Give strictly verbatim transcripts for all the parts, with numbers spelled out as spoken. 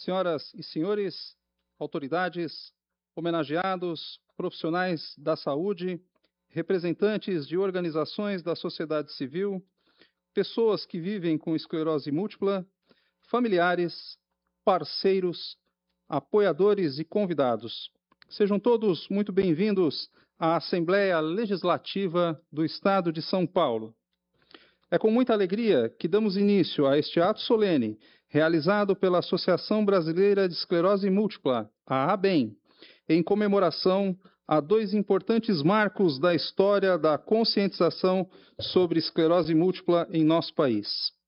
Senhoras e senhores, autoridades, homenageados, profissionais da saúde, representantes de organizações da sociedade civil, pessoas que vivem com esclerose múltipla, familiares, parceiros, apoiadores e convidados. Sejam todos muito bem-vindos à Assembleia Legislativa do Estado de São Paulo. É com muita alegria que damos início a este ato solene, realizado pela Associação Brasileira de Esclerose Múltipla, a ABEM, em comemoração a dois importantes marcos da história da conscientização sobre esclerose múltipla em nosso país.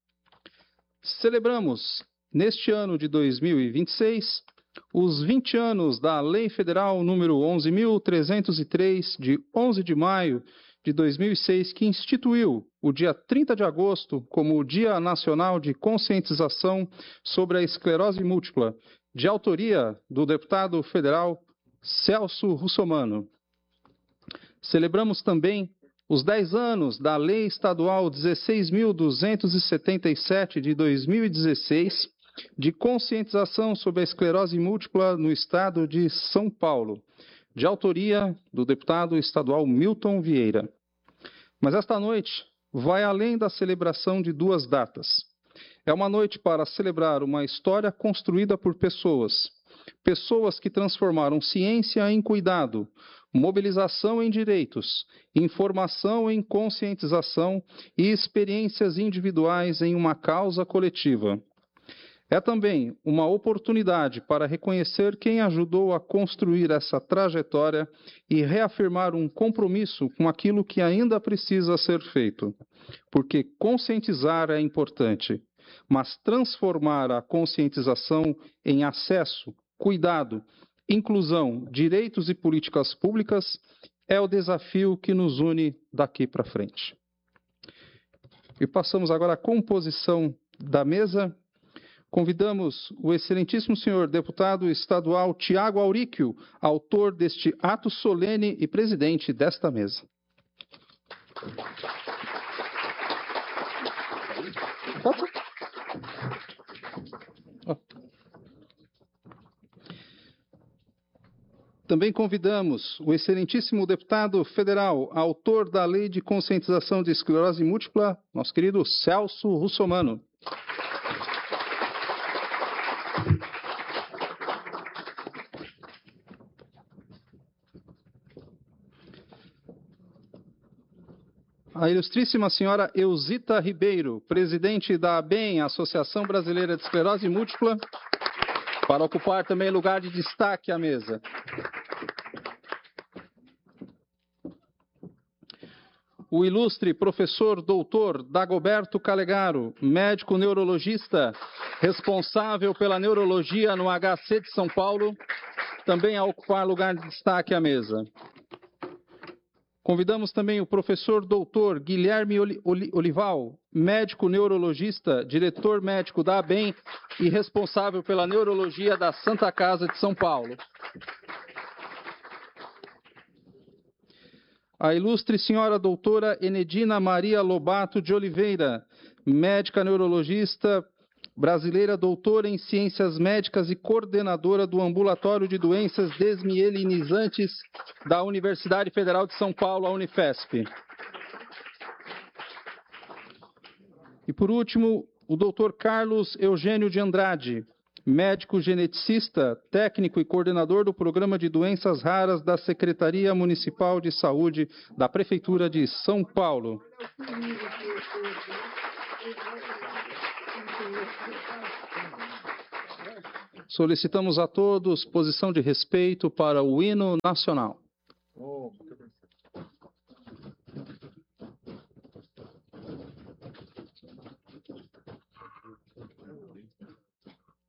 Celebramos, neste ano de dois mil e vinte e seis, os vinte anos da Lei Federal número onze mil trezentos e três, de onze de maio de dois mil e seis, que instituiu o dia trinta de agosto como o Dia Nacional de Conscientização sobre a Esclerose Múltipla, de autoria do deputado federal Celso Russomano. Celebramos também os dez anos da Lei Estadual dezesseis mil duzentos e setenta e sete, de dois mil e dezesseis, de conscientização sobre a esclerose múltipla no estado de São Paulo, de autoria do deputado estadual Milton Vieira. Mas esta noite vai além da celebração de duas datas. É uma noite para celebrar uma história construída por pessoas, pessoas que transformaram ciência em cuidado, mobilização em direitos, informação em conscientização e experiências individuais em uma causa coletiva. É também uma oportunidade para reconhecer quem ajudou a construir essa trajetória e reafirmar um compromisso com aquilo que ainda precisa ser feito. Porque conscientizar é importante, mas transformar a conscientização em acesso, cuidado, inclusão, direitos e políticas públicas é o desafio que nos une daqui para frente. E passamos agora à composição da mesa. Convidamos o excelentíssimo senhor deputado estadual Tiago Auríquio, autor deste ato solene e presidente desta mesa. Também convidamos o excelentíssimo deputado federal, autor da Lei de Conscientização de Esclerose Múltipla, nosso querido Celso Russomano. A ilustríssima senhora Eusita Ribeiro, presidente da ABEM, Associação Brasileira de Esclerose Múltipla, para ocupar também lugar de destaque à mesa. O ilustre professor doutor Dagoberto Calegaro, médico neurologista, responsável pela neurologia no H C de São Paulo, também a ocupar lugar de destaque à mesa. Convidamos também o professor doutor Guilherme Olival, médico neurologista, diretor médico da ABEM e responsável pela neurologia da Santa Casa de São Paulo. A ilustre senhora doutora Enedina Maria Lobato de Oliveira, médica neurologista brasileira, doutora em ciências médicas e coordenadora do Ambulatório de Doenças Desmielinizantes da Universidade Federal de São Paulo, a Unifesp. E por último, o doutor Carlos Eugênio de Andrade, médico geneticista, técnico e coordenador do Programa de Doenças Raras da Secretaria Municipal de Saúde da Prefeitura de São Paulo. Solicitamos a todos posição de respeito para o hino nacional.